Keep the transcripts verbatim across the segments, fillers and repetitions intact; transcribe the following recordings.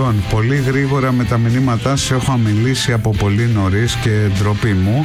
Λοιπόν, πολύ γρήγορα με τα μηνύματά σας, έχω αμιλήσει από πολύ νωρίς και ντροπή μου.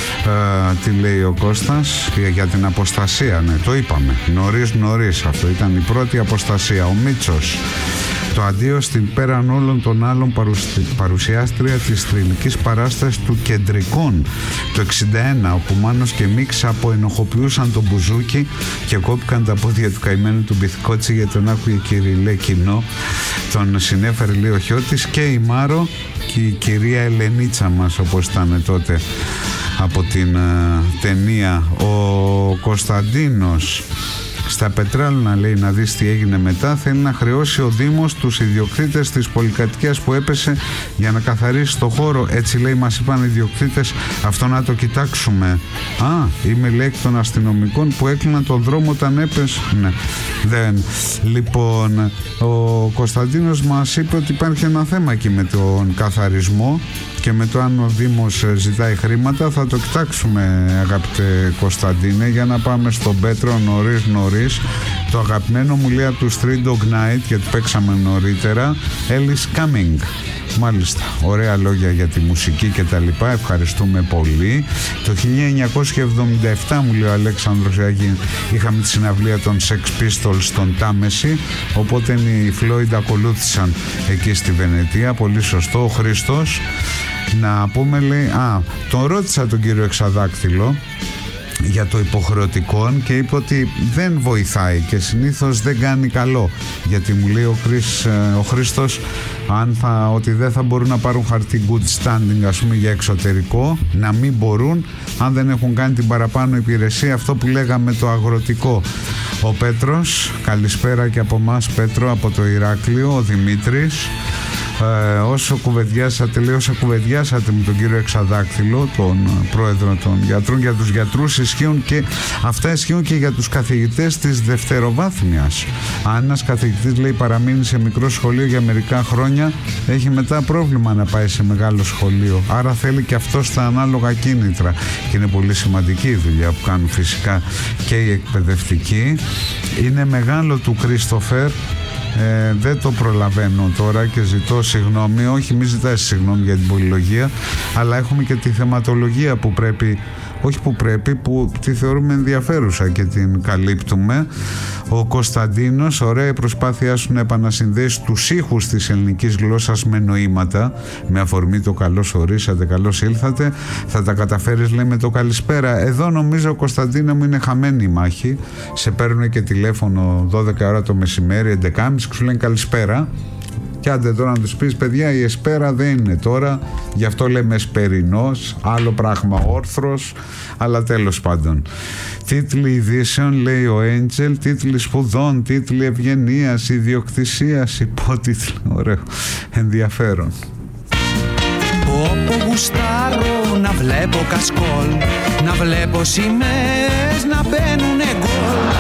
Ε, τι λέει ο Κώστας για, για την αποστασία, ναι, το είπαμε νωρίς νωρίς, αυτό ήταν η πρώτη αποστασία. Ο Μίτσος, το αντίο στην πέραν όλων των άλλων παρουσιάστρια της θρυλικής παράστασης του Κεντρικών το εξήντα ένα, όπου Μάνος και Μίξα αποενοχοποιούσαν τον Μπουζούκι και κόπηκαν τα πόδια του καημένου του Μπιθκότσι για τον άκουγε κυριλέ κοινό. Τον συνέφερε, λέει, ο Χιώτης, και η Μάρο και η κυρία Ελενίτσα μας, όπως ήταν τότε από την uh, ταινία. Ο Κωνσταντίνος, στα Πετράλωνα, λέει, να δεις τι έγινε μετά. Θέλει να χρεώσει ο Δήμος τους ιδιοκτήτες της πολυκατοικίας που έπεσε για να καθαρίσει το χώρο. Έτσι, λέει, μας είπαν οι ιδιοκτήτες. Αυτό να το κοιτάξουμε. Α, είμαι, λέει, εκ των αστυνομικών που έκλειναν τον δρόμο όταν έπεσε. Ναι, δεν. Λοιπόν, ο Κωνσταντίνος μας είπε ότι υπάρχει ένα θέμα εκεί με τον καθαρισμό και με το αν ο Δήμος ζητάει χρήματα. Θα το κοιτάξουμε, αγαπητέ Κωνσταντίνε, για να πάμε στον Πέτρο νωρίς νωρίς. Το αγαπημένο μου, λέει, από του Three Dog Night, γιατί παίξαμε νωρίτερα, Ellis Coming. Μάλιστα, ωραία λόγια για τη μουσική και τα λοιπά, ευχαριστούμε πολύ. Το χίλια εννιακόσια εβδομήντα επτά, μου λέει ο Αλέξανδρος, είχαμε τη συναυλία των Sex Pistols στον Τάμεση, οπότε οι Floyd ακολούθησαν εκεί στη Βενετία. Πολύ σωστό. Ο Χριστός, να πούμε, λέει, α, τον ρώτησα τον κύριο Εξαδάκτυλο για το υποχρεωτικό και είπε ότι δεν βοηθάει και συνήθως δεν κάνει καλό, γιατί μου λέει ο, Χρυσ, ο Χρήστος αν θα, ότι δεν θα μπορούν να πάρουν χαρτί good standing, ας πούμε, για εξωτερικό, να μην μπορούν αν δεν έχουν κάνει την παραπάνω υπηρεσία, αυτό που λέγαμε το αγροτικό. Ο Πέτρος, καλησπέρα και από μας, Πέτρο, από το Ηράκλειο. Ο Δημήτρης, Ε, όσο κουβεντιάσατε, λέει, όσα κουβεντιάσατε με τον κύριο Εξαδάκτυλο, τον πρόεδρο των γιατρών, για τους γιατρούς ισχύουν και αυτά ισχύουν και για τους καθηγητές της δευτεροβάθμιας. Αν ένας καθηγητής, λέει, παραμείνει σε μικρό σχολείο για μερικά χρόνια, έχει μετά πρόβλημα να πάει σε μεγάλο σχολείο. Άρα θέλει και αυτό στα ανάλογα κίνητρα. Και είναι πολύ σημαντική η δουλειά που κάνουν φυσικά και οι εκπαιδευτικοί. Είναι μεγάλο του Κρίστοφερ. Ε, δεν το προλαβαίνω τώρα και ζητώ συγγνώμη. Όχι, μη ζητάς συγγνώμη για την πολυλογία, αλλά έχουμε και τη θεματολογία που πρέπει, όχι που πρέπει, που τη θεωρούμε ενδιαφέρουσα και την καλύπτουμε. Ο Κωνσταντίνος, ωραία η προσπάθειά σου να επανασυνδέσει τους ήχους της ελληνικής γλώσσας με νοήματα, με αφορμή το καλώς ορίσατε, καλώς ήλθατε. Θα τα καταφέρεις, λέει, με το καλησπέρα. Εδώ νομίζω, Κωνσταντίνο μου, είναι χαμένη η μάχη. Σε παίρνουν και τηλέφωνο δώδεκα ώρα το μεσημέρι, έντεκα και σου λένε καλησπέρα. Και άντε τώρα να τους πεις, παιδιά, η εσπέρα δεν είναι τώρα, γι' αυτό λέμε εσπερινός, άλλο πράγμα όρθρος, αλλά τέλος πάντων. Τίτλοι ειδήσεων, λέει ο Έντζελ, τίτλοι σπουδών, τίτλοι ευγενίας, ιδιοκτησίας, υπότιτλοι. Ωραίο, ενδιαφέρον. Όπου γουστάρω να βλέπω κασκόλ, να βλέπω σημαίες να μπαίνουνε γκολ.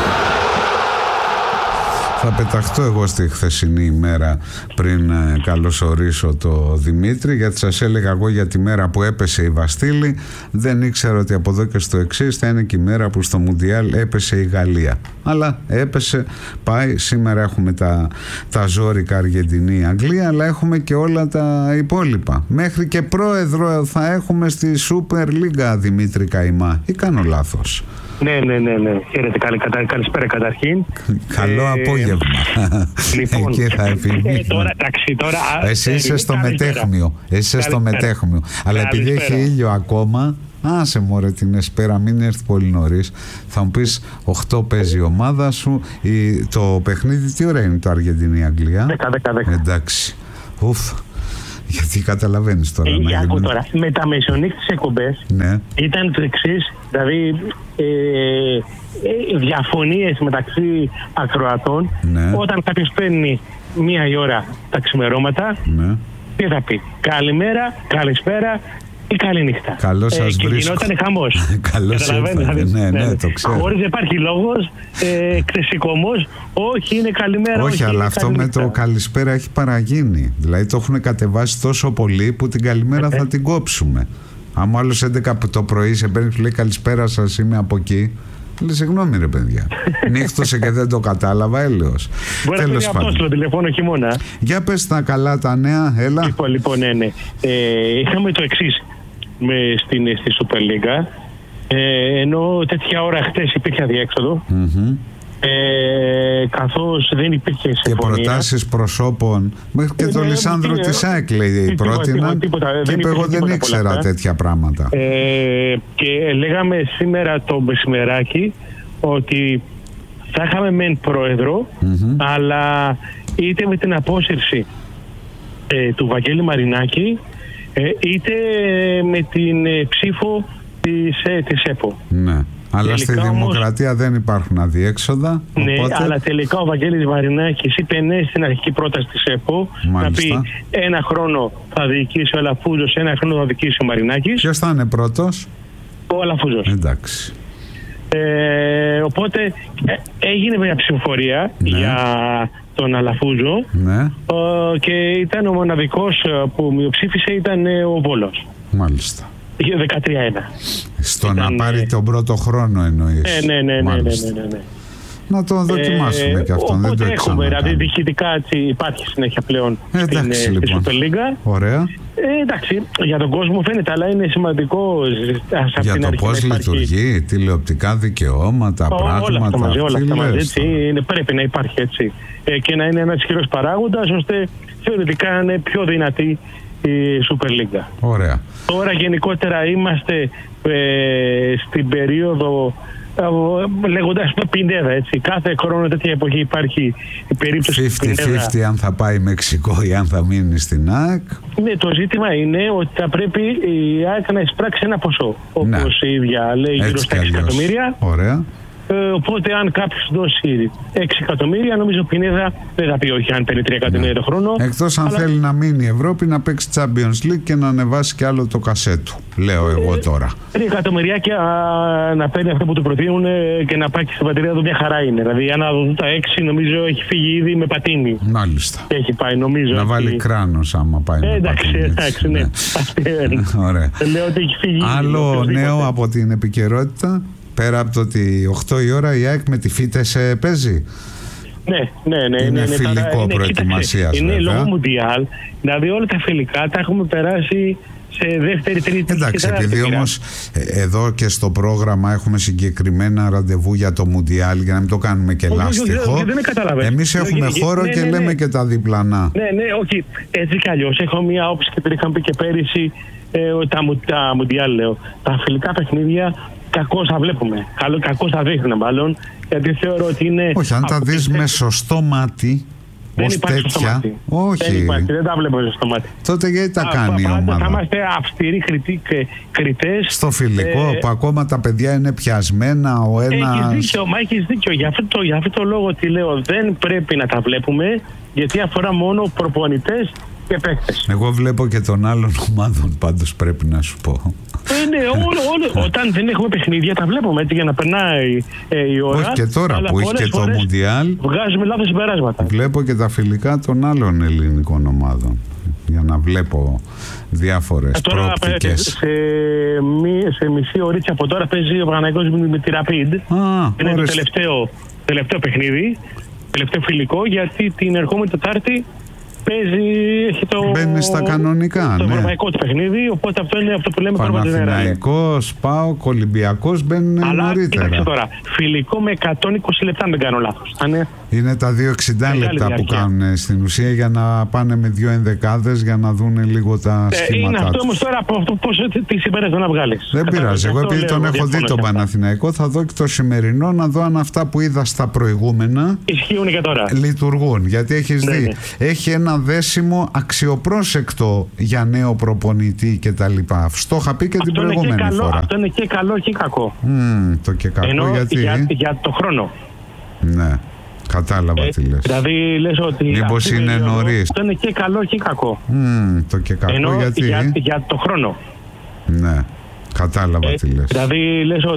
Θα πεταχτώ εγώ στη χθεσινή ημέρα πριν ε, καλωσορίσω το Δημήτρη, γιατί σας έλεγα εγώ για τη μέρα που έπεσε η Βαστίλη. Δεν ήξερα ότι από εδώ και στο εξής θα είναι και η μέρα που στο Μουντιάλ έπεσε η Γαλλία. Αλλά έπεσε, πάει. Σήμερα έχουμε τα, τα ζόρικα Αργεντινή, Αγγλία, αλλά έχουμε και όλα τα υπόλοιπα. Μέχρι και πρόεδρο θα έχουμε στη Super League, Δημήτρη Καϊμά. Ή κάνω λάθος? Ναι, ναι, ναι, ναι. Χαίρετε, καλή, κατα... καλησπέρα καταρχήν. Καλό ε, απόγευμα. Λοιπόν, εκεί θα επιμείνω. Τώρα, ταξί, τώρα, εσύ είσαι στο μετέχμιο. Εσύ είσαι στο μετέχμιο. Αλλά επειδή έχει ήλιο ακόμα, άσε μωρέ την εσπέρα, μην έρθει πολύ νωρίς. Θα μου πεις οκτώ παίζει η ομάδα σου. Η, το παιχνίδι τι ώρα είναι το Αργεντινή-Αγγλία? δέκα δέκα δέκα. Εντάξει. Ουφ. Γιατί καταλαβαίνεις τώρα. Ε, άκου τώρα, με τα μεσονύχτες εκπομπές, ναι, ήταν το εξής, δηλαδή ε, ε, διαφωνίες μεταξύ ακροατών, ναι, όταν κάποιος παίρνει μία η ώρα τα ξημερώματα, ναι, τι θα πει? Καλημέρα, καλησπέρα ή καληνύχτα. Καλώς σας ε, βρίσκω. Και γινόταν χαμός. Καλώς ήρθατε. Ναι, ναι, το ξέρω. Χωρίς να υπάρχει λόγος, ε, ξεσηκωμός, όχι είναι καλημέρα. Όχι, όχι αλλά αυτό καληνύχτα. Με το καλησπέρα έχει παραγίνει. Δηλαδή το έχουν κατεβάσει τόσο πολύ που την καλημέρα ε, θα την κόψουμε. Αν άλλος έντεκα το πρωί σε παίρνει και λέει καλησπέρα σας, είμαι από εκεί. Λέει, συγγνώμη ρε παιδιά. Νύχτωσε και δεν το κατάλαβα, έλεος. Μπορεί να πει αυτό στο τηλεφώνο χειμώνα. Για πες τα καλά τα νέα, έλα. Λοιπόν, λοιπόν ναι, ναι. Ε, είχαμε το εξής στην, στη Super League. Ε, ενώ τέτοια ώρα χτες υπήρχε αδιέξοδο. Mm-hmm. Ε, καθώς δεν υπήρχε συμφωνία. Και προτάσεις προσώπων. Μέχρι και ε, το ναι, Λισάνδρου τι, της ΑΕΚ λέει πρότειναν. Και είπε εγώ δεν ήξερα πολλά, τέτοια πράγματα. Ε, και λέγαμε σήμερα το μεσημεράκι ότι θα είχαμε μεν πρόεδρο, mm-hmm. αλλά είτε με την απόσυρση ε, του Βαγγέλη Μαρινάκη, ε, είτε με την ε, ψήφο της, ε, της ΕΠΟ. Ναι. Αλλά τελικά στη Δημοκρατία όμως δεν υπάρχουν αδιέξοδα. Ναι, οπότε... αλλά τελικά ο Βαγγέλης Μαρινάκης είπε ναι στην αρχική πρόταση της ΕΠΟ. Μάλιστα. Να πει ένα χρόνο θα διοικήσει ο Αλαφούζος, ένα χρόνο θα διοικήσει ο Μαρινάκης. Ποιος θα είναι πρώτος? Ο Αλαφούζος. Εντάξει. Ε, οπότε ε, έγινε μια ψηφοφορία, ναι, για τον Αλαφούζο, ναι, ε, και ήταν ο μοναδικός που μειοψήφισε ήταν ο Βόλος. Μάλιστα. δεκατρία ένα. Στο ήταν, να πάρει τον πρώτο χρόνο εννοείς. Ε, ναι, ναι, ναι, ναι, ναι, ναι. Να το δοκιμάσουμε ε, και αυτόν. Δεν το έχουμε, δηλαδή διοικητικά υπάρχει συνέχεια πλέον ε, εντάξει, στην λοιπόν. Super League. Ωραία. Ε, εντάξει, για τον κόσμο φαίνεται, αλλά είναι σημαντικό. Για το πώς λειτουργεί, τηλεοπτικά δικαιώματα, Ό, πράγματα. Όλα αυτά μαζί, όλα αυτά μαζί έτσι, είναι, πρέπει να υπάρχει έτσι. Ε, και να είναι ένας ισχυρός παράγοντας, ώστε θεωρητικά να είναι πιο δυνατή η Super League. Ωραία. Τώρα γενικότερα είμαστε ε, στην περίοδο, ε, λέγοντας το Πινέδα, έτσι. Κάθε χρόνο τέτοια εποχή υπάρχει η περίπτωση πενήντα πενήντα αν θα πάει Μεξικό ή αν θα μείνει στην ΑΕΚ. Ναι, το ζήτημα είναι ότι θα πρέπει η ΑΕΚ να εισπράξει ένα ποσό, όπως ναι, η ίδια λέει, γύρω στα έξι εκατομμύρια. Ωραία. Ε, οπότε αν κάποιος δώσει έξι εκατομμύρια, νομίζω ο Πινέδα δεν θα πει όχι αν παίρνει τρία εκατομμύρια το χρόνο. Εκτός αν αλλά... θέλει να μείνει η Ευρώπη, να παίξει Champions League και να ανεβάσει κι άλλο το κασέ του, λέω εγώ τώρα. Τρία εκατομμυριάκια να παίρνει αυτό που του προτείνουν και να πάει στην πατρίδα του, μια χαρά είναι. Δηλαδή αν δουν τα έξι, νομίζω έχει φύγει ήδη με πατίνι. Μάλιστα. Και έχει πάει, νομίζω. Να βάλει κράνος άμα πάει. Ε, εντάξει, πατίνι, εντάξει, ναι. ναι. Ωραία. Λέω ότι έχει φύγει. Άλλο νέο από την επικαιρότητα. Πέρα από το ότι οκτώ η ώρα η ΑΕΚ με τη Φίτες παίζει. Ναι, ναι, ναι. Είναι ναι, φιλικό προετοιμασίας. Είναι βέβαια. Λόγω Μουντιάλ. Δηλαδή όλα τα φιλικά τα έχουμε περάσει σε δεύτερη, τρίτη. Εντάξει, επειδή όμως εδώ και στο πρόγραμμα έχουμε συγκεκριμένα ραντεβού για το Μουντιάλ, για να μην το κάνουμε και λάστιχο. Εμείς έχουμε ε, χώρο ναι, και ναι, λέμε ναι. και τα διπλανά. Ναι, ναι, όχι. Έτσι κι αλλιώς. Έχω μία όψη και την είχαμε πει και πέρυσι. Ε, τα, τα Μουντιάλ, λέω. Τα φιλικά παιχνίδια. Κακώς θα βλέπουμε. Κακώς θα δείχνουν μάλλον. Γιατί θεωρώ ότι είναι. Όχι, αν τα δεις με σωστό μάτι. Δεν υπάρχει σωστό μάτι. Όχι. Δεν υπάρχει, δεν τα βλέπω σωστό μάτι. Τότε γιατί τα κάνει η ομάδα. Θα είμαστε αυστηροί κριτές. Στο φιλικό, ε, που ακόμα τα παιδιά είναι πιασμένα ο ένας. Έχεις δίκιο, μα έχεις δίκιο. Για αυτό, το, για αυτό το λόγο τι λέω, δεν πρέπει να τα βλέπουμε, γιατί αφορά μόνο προπονητές και παίκτες. Εγώ βλέπω και των άλλων ομάδων, πάντως πρέπει να σου πω. Ε, ναι, όλο, όλο, όταν δεν έχουμε παιχνίδια τα βλέπουμε έτσι για να περνάει ε, η ώρα. Όχι και τώρα που έχει και το Μουντιάλ. Βγάζουμε λάθος συμπεράσματα. Βλέπω και τα φιλικά των άλλων ελληνικών ομάδων. Για να βλέπω διάφορες τώρα, προοπτικές. Σε, σε, σε μισή ωρίτσα από τώρα παίζει ο Παναγιώτης με τη Rapid. Α, είναι το τελευταίο, τελευταίο παιχνίδι, τελευταίο φιλικό, γιατί την ερχόμενη Τετάρτη παίζει, έχει το, μπαίνει στα κανονικά, το ναι. ευρωπαϊκό του παιχνίδι, οπότε αυτό είναι αυτό που λέμε Παναθηναϊκός, ΠΑΟΚ, Ολυμπιακός μπαίνουν αλλά, νωρίτερα. Αλλά τώρα, φιλικό με εκατόν είκοσι λεπτά, αν δεν κάνω λάθος. Είναι, είναι τα δύο εξήντα λεπτά που κάνουν στην ουσία για να πάνε με δύο ενδεκάδες για να δουν λίγο τα ε, σχήματά. Είναι αυτό όμως τώρα από αυτό πώς τι συμπέρασμα να βγάλεις. Δεν πειράζει. Εγώ επειδή τον έχω δει τον Παναθηναϊκό, θα δω και το σημερινό να δω αν αυτά που είδα στα προηγούμενα ισχύουν και τώρα. Λειτουργούν. Γιατί έχεις ναι, δει, ναι. έχει ένα δέσιμο αξιοπρόσεκτο για νέο προπονητή κτλ. Στο είχα πει και αυτό την προηγούμενη και καλό, φορά. Αυτό είναι και καλό και κακό. Mm, το και κακό. Ενώ γιατί. Για, για το χρόνο. Ναι. Κατάλαβα ε, τι λες. Δηλαδή λες ότι. Μήπως είναι νωρίς. Αυτό είναι και καλό και κακό. Mm, το και κακό. Ενώ γιατί. Για, για το χρόνο. Ναι. Κατάλαβα ε, τι λες. Δηλαδή λες ότι.